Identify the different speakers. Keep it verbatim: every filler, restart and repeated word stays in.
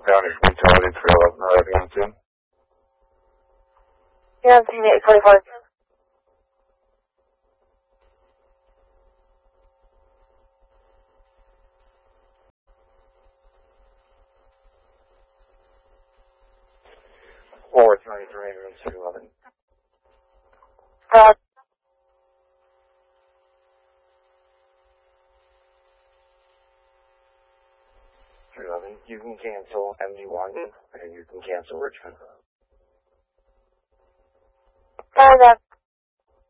Speaker 1: Down is Charlie three eleven, arriving on two.
Speaker 2: Yeah, I'm seeing eight forty-five.
Speaker 1: Four twenty-three, room two eleven.
Speaker 2: Uh,
Speaker 1: three eleven, you can cancel M D one, and you can cancel Richmond.
Speaker 2: uh, that.